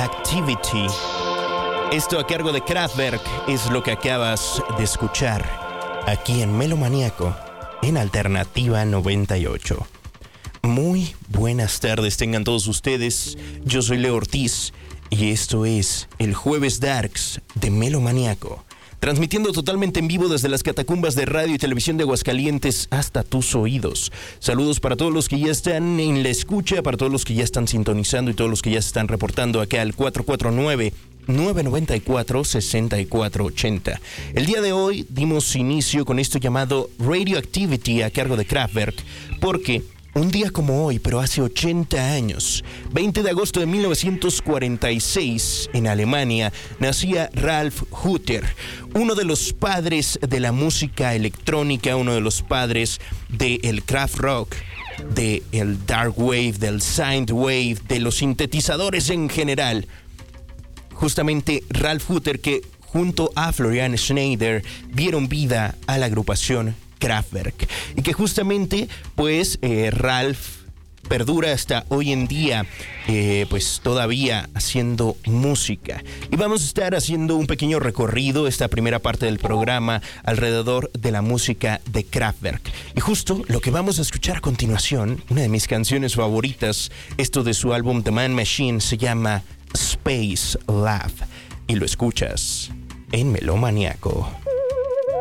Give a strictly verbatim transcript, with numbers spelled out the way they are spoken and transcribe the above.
Activity. Esto a cargo de Kraftwerk es lo que acabas de escuchar aquí en Melomaniaco, en Alternativa noventa y ocho. Muy buenas tardes tengan todos ustedes. Yo soy Leo Ortiz y esto es el Jueves Darks de Melomaniaco, transmitiendo totalmente en vivo desde las catacumbas de radio y televisión de Aguascalientes hasta tus oídos. Saludos para todos los que ya están en la escucha, para todos los que ya están sintonizando y todos los que ya se están reportando acá al cuatro cuatro nueve, nueve nueve cuatro, seis cuatro ocho cero. El día de hoy dimos inicio con esto llamado Radioactivity a cargo de Kraftwerk, porque un día como hoy, pero hace ochenta años, veinte de agosto de mil novecientos cuarenta y seis, en Alemania, nacía Ralf Hütter, uno de los padres de la música electrónica, uno de los padres del Kraftrock, del Dark Wave, del Synthwave, de los sintetizadores en general. Justamente Ralf Hütter, que junto a Florian Schneider dieron vida a la agrupación Kraftwerk, y que justamente pues eh, Ralf perdura hasta hoy en día, eh, pues todavía haciendo música. Y vamos a estar haciendo un pequeño recorrido, esta primera parte del programa, alrededor de la música de Kraftwerk. Y justo lo que vamos a escuchar a continuación, una de mis canciones favoritas, esto de su álbum The Man Machine, se llama Space Love, y lo escuchas en Melomaniaco.